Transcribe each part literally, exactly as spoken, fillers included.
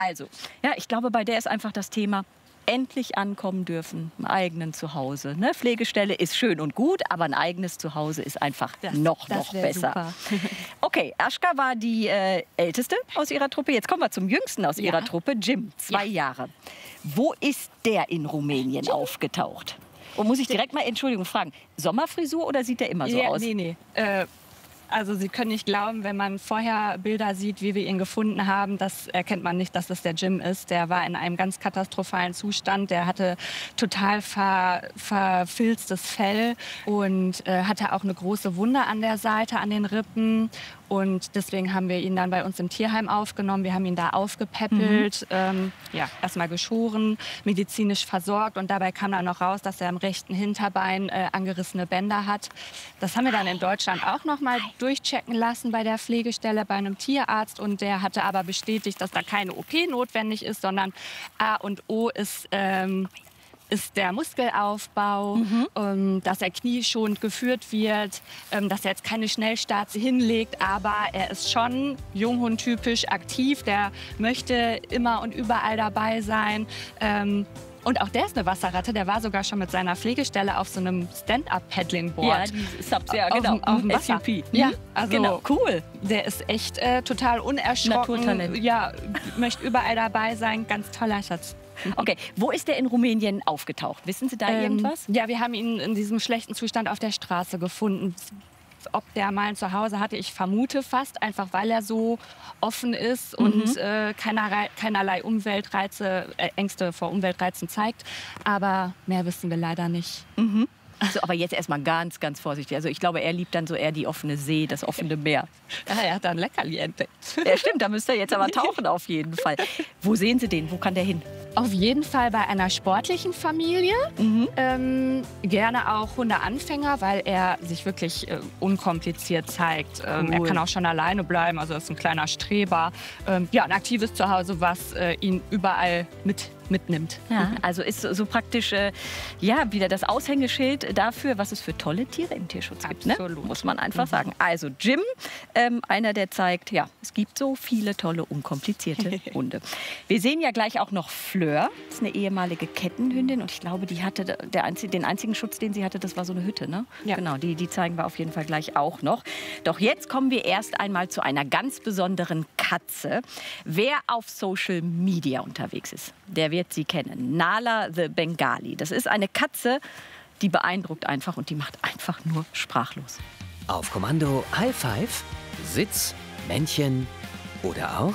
Also, ja, ich glaube, bei der ist einfach das Thema endlich ankommen dürfen, im eigenen Zuhause. Ne? Pflegestelle ist schön und gut, aber ein eigenes Zuhause ist einfach das, noch, das noch besser. Okay, Aschka war die äh, Älteste aus ihrer Truppe. Jetzt kommen wir zum Jüngsten aus ja. ihrer Truppe, Jim, zwei ja. Jahre. Wo ist der in Rumänien Jim. aufgetaucht? Und muss ich direkt mal, Entschuldigung, fragen, Sommerfrisur oder sieht der immer so ja, aus? Nee, nee. Äh, Also Sie können nicht glauben, wenn man vorher Bilder sieht, wie wir ihn gefunden haben, das erkennt man nicht, dass das der Jim ist. Der war in einem ganz katastrophalen Zustand. Der hatte total ver, verfilztes Fell und äh, hatte auch eine große Wunde an der Seite, an den Rippen. Und deswegen haben wir ihn dann bei uns im Tierheim aufgenommen. Wir haben ihn da aufgepäppelt, mhm. ähm, ja, erstmal geschoren, medizinisch versorgt. Und dabei kam dann noch raus, dass er am rechten Hinterbein äh, angerissene Bänder hat. Das haben wir dann in Deutschland auch noch mal durchchecken lassen bei der Pflegestelle, bei einem Tierarzt. Und der hatte aber bestätigt, dass da keine O P notwendig ist, sondern A und O ist... Ähm, ist der Muskelaufbau, mhm. ähm, dass er knieschonend geführt wird, ähm, dass er jetzt keine Schnellstarts hinlegt, aber er ist schon Junghund-typisch aktiv, der möchte immer und überall dabei sein. Ähm, Und auch der ist eine Wasserratte. Der war sogar schon mit seiner Pflegestelle auf so einem Stand-Up-Paddling-Board. Ja, die Subs, ja, genau. Auf, auf dem Wasser. S U P. Ja, also genau. Cool. Der ist echt äh, total unerschrocken. Naturtalent. Ja, möchte überall dabei sein. Ganz toller Schatz. Okay, wo ist der in Rumänien aufgetaucht? Wissen Sie da ähm, irgendwas? Ja, wir haben ihn in diesem schlechten Zustand auf der Straße gefunden. Ob der mal ein Zuhause hatte, ich vermute fast, einfach weil er so offen ist mhm. und äh, keinerlei, keinerlei Umweltreize, äh, Ängste vor Umweltreizen zeigt. Aber mehr wissen wir leider nicht. Mhm. Also, aber jetzt erstmal ganz, ganz vorsichtig. Also ich glaube, er liebt dann so eher die offene See, das offene Meer. Ja, er hat da ein Leckerli entdeckt. Ja, stimmt, da müsste er jetzt aber tauchen auf jeden Fall. Wo sehen Sie den? Wo kann der hin? Auf jeden Fall bei einer sportlichen Familie. Mhm. Ähm, gerne auch Hundeanfänger, weil er sich wirklich äh, unkompliziert zeigt. Ähm, cool. Er kann auch schon alleine bleiben, also ist ein kleiner Streber. Ähm, ja, ein aktives Zuhause, was äh, ihn überall mit mitnimmt. Ja, also ist so praktisch äh, ja, wieder das Aushängeschild dafür, was es für tolle Tiere im Tierschutz gibt. Ne? Muss man einfach mhm. sagen. Also Jim, ähm, einer, der zeigt, ja, es gibt so viele tolle, unkomplizierte Hunde. Wir sehen ja gleich auch noch Fleur. Das ist eine ehemalige Kettenhündin und ich glaube, die hatte der einzige, den einzigen Schutz, den sie hatte, das war so eine Hütte. Ne? Ja. Genau, die, die zeigen wir auf jeden Fall gleich auch noch. Doch jetzt kommen wir erst einmal zu einer ganz besonderen Katze. Wer auf Social Media unterwegs ist, der wird sie kennen. Nala the Bengali. Das ist eine Katze, die beeindruckt einfach und die macht einfach nur sprachlos. Auf Kommando High Five, Sitz, Männchen oder auch...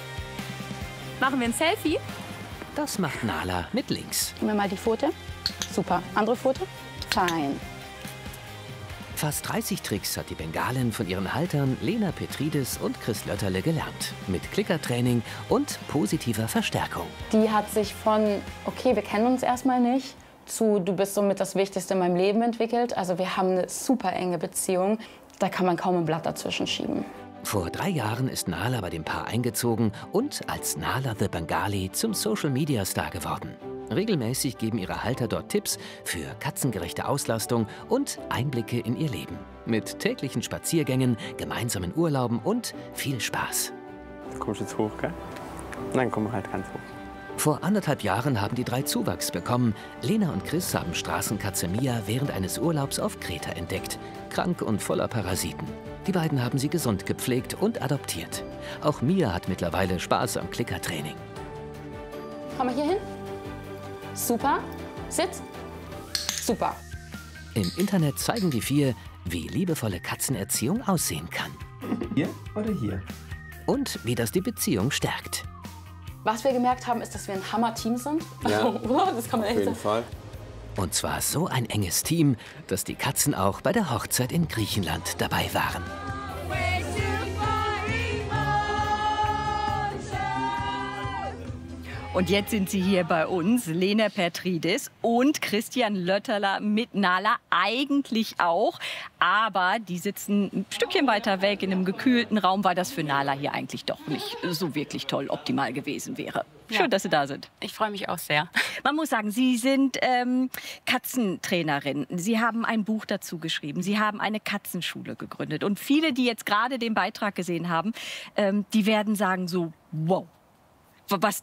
Machen wir ein Selfie? Das macht Nala mit links. Gib mir mal die Pfote. Super. Andere Pfote? Fein. Fast dreißig Tricks hat die Bengalin von ihren Haltern Lena Petridis und Chris Lötterle gelernt. Mit Klickertraining und positiver Verstärkung. Die hat sich von, okay, wir kennen uns erstmal nicht, zu, du bist somit das Wichtigste in meinem Leben entwickelt. Also wir haben eine super enge Beziehung. Da kann man kaum ein Blatt dazwischen schieben. Vor drei Jahren ist Nala bei dem Paar eingezogen und als Nala the Bengali zum Social-Media-Star geworden. Regelmäßig geben ihre Halter dort Tipps für katzengerechte Auslastung und Einblicke in ihr Leben. Mit täglichen Spaziergängen, gemeinsamen Urlauben und viel Spaß. Du kommst jetzt hoch, gell? Nein, komm halt ganz hoch. Vor anderthalb Jahren haben die drei Zuwachs bekommen. Lena und Chris haben Straßenkatze Mia während eines Urlaubs auf Kreta entdeckt. Krank und voller Parasiten. Die beiden haben sie gesund gepflegt und adoptiert. Auch Mia hat mittlerweile Spaß am Klickertraining. Komm mal hier hin. Super. Sitz. Super. Im Internet zeigen die vier, wie liebevolle Katzenerziehung aussehen kann. Hier oder hier? Und wie das die Beziehung stärkt. Was wir gemerkt haben, ist, dass wir ein Hammer-Team sind. Ja, das kann man auf echt jeden sagen. Fall. Und zwar so ein enges Team, dass die Katzen auch bei der Hochzeit in Griechenland dabei waren. Und jetzt sind sie hier bei uns, Lena Petridis und Christian Lötterle mit Nala eigentlich auch. Aber die sitzen ein Stückchen weiter weg in einem gekühlten Raum, weil das für Nala hier eigentlich doch nicht so wirklich toll optimal gewesen wäre. Schön, ja, dass Sie da sind. Ich freue mich auch sehr. Man muss sagen, Sie sind ähm, Katzentrainerin. Sie haben ein Buch dazu geschrieben. Sie haben eine Katzenschule gegründet. Und viele, die jetzt gerade den Beitrag gesehen haben, ähm, die werden sagen so, wow. Was